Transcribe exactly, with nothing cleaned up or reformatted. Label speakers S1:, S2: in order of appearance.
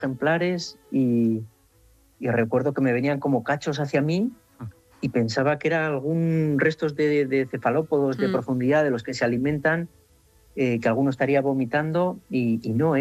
S1: ejemplares y, y recuerdo que me venían como cachos hacia mí y pensaba que era algún restos de, de cefalópodos de
S2: Mm.
S1: profundidad de los que se alimentan, eh, que alguno estaría vomitando y, y no,